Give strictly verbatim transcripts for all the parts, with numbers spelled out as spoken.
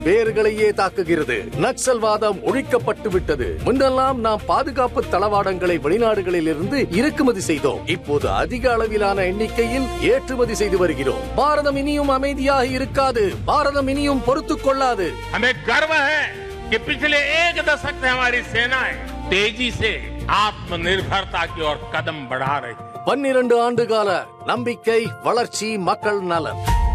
வேர்களையே தாக்குகிறது. நக்சல்வாதம் ஒழிக்கப்பட்டு விட்டது. முன்னெல்லாம் நாம் பாதுகாப்பு தளவாடங்களை வெளிநாடுகளில் இருந்து இறக்குமதி செய்தோம். இப்போது அதிக அளவிலான எண்ணிக்கையில் ஏற்றுமதி செய்து வருகிறோம். பாரதம் இனியும் அமைதியாக இருக்காது. பாரதம் இனியும் பொறுத்துக் கொள்ளாது. हमें गर्व है कि पिछले एक दशक से हमारी सेनाएं तेजी से आत्मनिर्भरता की ओर कदम बढ़ा रही है. பன்னிரண்டு ஆண்டு கால நம்பிக்கை, வளர்ச்சி, மக்கள் நலன்.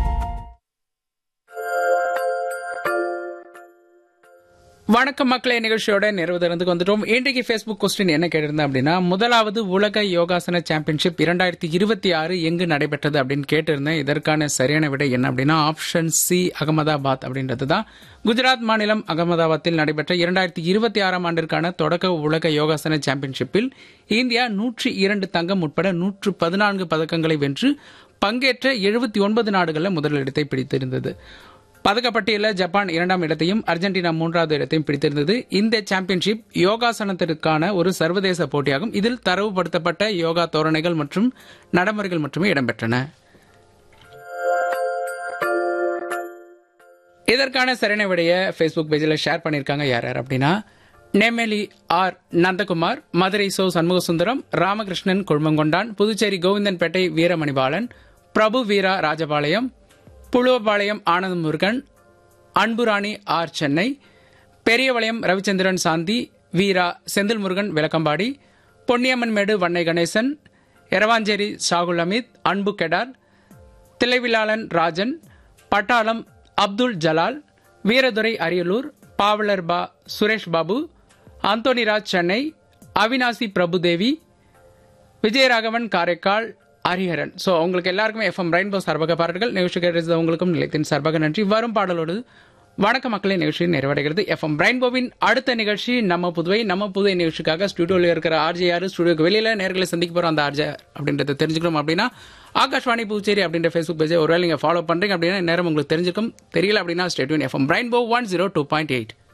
வணக்கம் மக்களே, நிகழ்ச்சியோட நிறைவு தரத்துக்கு வந்துட்டோம். இன்றைக்கு ஃபேஸ்புக் கொஸ்டின் என்ன கேட்டிருந்தேன் அப்படின்னா, முதலாவது உலக யோகாசன சாம்பியன்ஷிப் இரண்டாயிரத்தி இருபத்தி ஆறு எங்கு நடைபெற்றது அப்படின்னு கேட்டிருந்தேன். இதற்கான சரியான விடை என்ன அப்படின்னா ஆப்ஷன் சி, அகமதாபாத் அப்படின்றது தான். குஜராத் மாநிலம் அகமதாபாத்தில் நடைபெற்ற இரண்டாயிரத்தி இருபத்தி ஆறாம் ஆண்டிற்கான தொடக்க உலக யோகாசன சாம்பியன்ஷிப்பில் இந்தியா நூற்றி இரண்டு தங்கம் உட்பட நூற்று பதினான்கு பதக்கங்களை வென்று பங்கேற்ற எழுபத்தி ஒன்பது நாடுகளில் முதலிடத்தை பிடித்திருந்தது. பதக்கப்பட்டியலில் ஜப்பான் இரண்டாம் இடத்தையும் அர்ஜென்டினா மூன்றாவது இடத்தையும் பிடித்திருந்தது. இந்த சாம்பியன்ஷிப் யோகாசனத்திற்கான ஒரு சர்வதேச போட்டியாகும். இதில் தரவுபடுத்தப்பட்ட யோகா தோரணைகள் மற்றும் நடைமுறைகள் மட்டுமே இடம்பெற்றன. இதற்கான சரியான விடையை ஃபேஸ்புக் பேஜில் ஷேர் பண்ணியிருக்காங்க. யார் யார் அப்படின்னா, நெமேலி ஆர் நந்தகுமார், மதுரை சோ சண்முகசுந்தரம், ராமகிருஷ்ணன் கொழுமங்கொண்டான், புதுச்சேரி கோவிந்தன்பேட்டை வீரமணிபாலன், பிரபு வீரா ராஜபாளையம், புழுவபாளையம் ஆனந்த முருகன், அன்புராணி ஆர் சென்னை, பெரியவளையம் ரவிச்சந்திரன் சாந்தி, வீரா செந்தில் முருகன் விளக்கம்பாடி, பொன்னியம்மன்மேடு வன்னை கணேசன், எரவாஞ்சேரி ஷாகுல் அமீத், அன்பு கெடார், தில்லைவிலாளன் ராஜன், பட்டாளம் அப்துல் ஜலால், வீரதுரை அரியலூர், பாவலர் பா சுரேஷ் பாபு, அந்தோனிராஜ் சென்னை, அவினாசி பிரபுதேவி, விஜயராகவன் காரைக்கால், ஹரிஹரன். ஸோ உங்களுக்கு எல்லாருக்குமே எஃப்எம் ரெயின்போ சார்பாக பாராட்டுகள். நிகழ்ச்சி கேட்டது உங்களுக்கும் நிலையத்தின் சார்பாக நன்றி. வரும் பாடலோடு வணக்க மக்களின் நிகழ்ச்சி நிறைவடைகிறது. எஃப்எம் ரெயின்போவின் அடுத்த நிகழ்ச்சி நம்ம புதுவை. நம்ம புதுவை நிகழ்ச்சிக்காக ஸ்டுடியோவில் இருக்கிற ஆர்ஜே யாரு, ஸ்டுடியோக்கு வெளியில் நேர்களை சந்திக்க போகிறோம் அந்த ஆர்ஜே அப்படின்றத தெரிஞ்சுக்கணும் அப்படின்னா ஆகாஷ்வாணி புதுச்சேரி அப்படின்ற ஃபேஸ்புக் பேஜை ஒருவேளை நீங்கள் ஃபாலோ பண்ணுறீங்க அப்படின்னா நேரம் உங்களுக்கு தெரிஞ்சிருக்கும். தெரியல அப்படின்னா stay tuned FM rainbow one zero two point eight